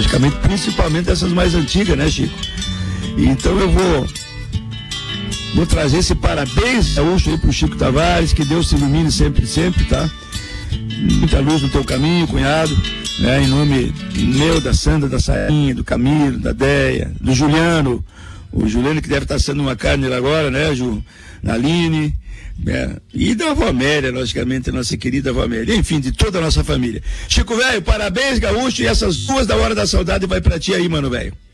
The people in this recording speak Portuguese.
logicamente, principalmente essas mais antigas, né, Chico? Então eu vou trazer esse parabéns gaúcho aí pro Chico Tavares, que Deus te ilumine sempre, sempre, tá? Muita luz no teu caminho, cunhado, né? Em nome meu, da Sandra, da Sainha, do Camilo, da Deia, do Juliano, o Juliano que deve estar sendo uma carne agora, né, Ju? Na Aline, né? E da avó Amélia, logicamente, a nossa querida avó Amélia, enfim, de toda a nossa família. Chico, velho, parabéns, gaúcho, e essas 2 da Hora da Saudade vai pra ti aí, mano, velho.